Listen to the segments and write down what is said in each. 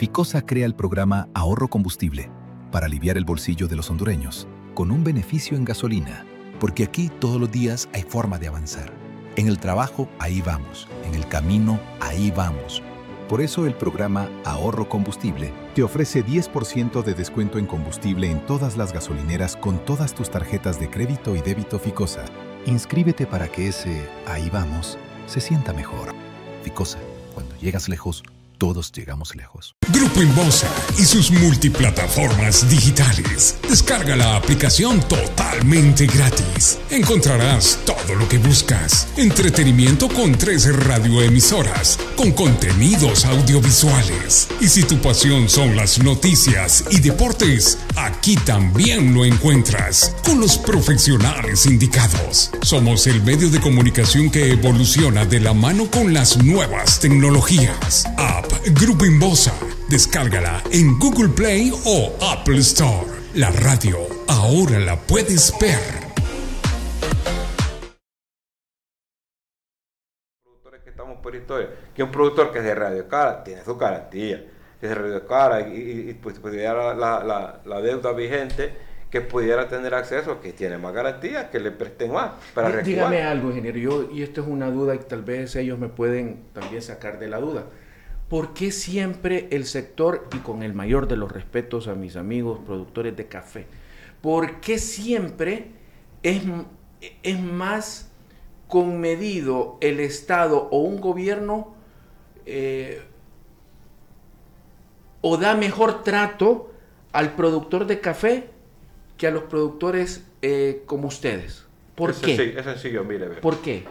Ficosa crea el programa Ahorro Combustible para aliviar el bolsillo de los hondureños, con un beneficio en gasolina, porque aquí todos los días hay forma de avanzar. En el trabajo, ahí vamos. En el camino, ahí vamos. Por eso el programa Ahorro Combustible te ofrece 10% de descuento en combustible en todas las gasolineras con todas tus tarjetas de crédito y débito Ficosa. Inscríbete para que ese ahí vamos se sienta mejor. Ficosa, cuando llegas lejos, todos llegamos lejos. Grupo Inbosa y sus multiplataformas digitales. Descarga la aplicación totalmente gratis. Encontrarás todo lo que buscas. Entretenimiento con 13 radioemisoras, con contenidos audiovisuales. Y si tu pasión son las noticias y deportes, aquí también lo encuentras, con los profesionales indicados. Somos el medio de comunicación que evoluciona de la mano con las nuevas tecnologías. App Grupo Inbosa. Descárgala en Google Play o Apple Store. La radio ahora la puedes ver. Productores que estamos por historia, que un productor que es de Radio Cara tiene su garantía, que es de Radio Cara y pues pudiera la deuda vigente, que pudiera tener acceso, que tiene más garantías, que le presten más para reactivar. Dígame algo, ingeniero, y esto es una duda y tal vez ellos me pueden también sacar de la duda. ¿Por qué siempre el sector, y con el mayor de los respetos a mis amigos productores de café, por qué siempre es más conmedido el Estado o un gobierno o da mejor trato al productor de café que a los productores como ustedes? ¿Por qué? Sí, es sencillo, mire. ¿Por qué?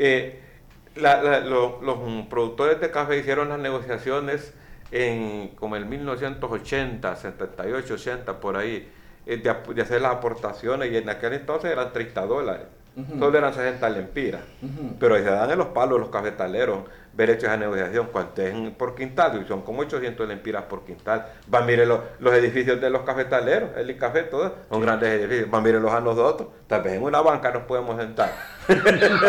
Los productores de café hicieron las negociaciones como en 1980, 78, 80, por ahí, de hacer las aportaciones, y en aquel entonces eran $30. Solo eran 60 lempiras. Pero ahí se dan en los palos los cafetaleros ver hecho esa negociación. Cuánto es por quintal, y son como 800 lempiras por quintal. Va, mire los edificios de los cafetaleros, el ICAFE, todos son grandes edificios. Va, mire los a nosotros, tal vez en una banca nos podemos sentar. pero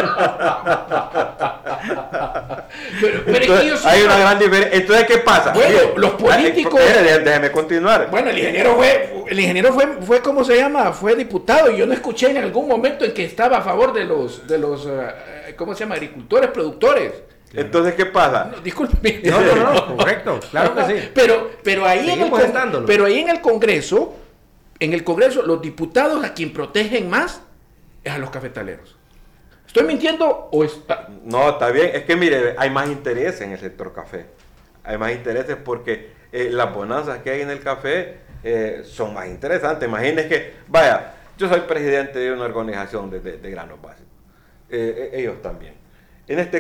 Entonces, es que yo hay una gran diferencia. Entonces, ¿qué pasa? Bueno, Mire, los políticos... Déjeme continuar. Bueno, el ingeniero fue ¿cómo se llama? Fue diputado, y yo no escuché en algún momento en que estaba a favor de los ¿cómo se llama? Agricultores, productores. Entonces, ¿qué pasa? No, discúlpeme. No, correcto, claro que sí. Pero ahí en el Congreso, los diputados a quien protegen más es a los cafetaleros. ¿Estoy mintiendo o está? No, está bien. Es que mire, hay más interés en el sector café. Hay más intereses porque las bonanzas que hay en el café son más interesantes. Imagínense que, vaya, yo soy presidente de una organización de granos básicos. Ellos también. En este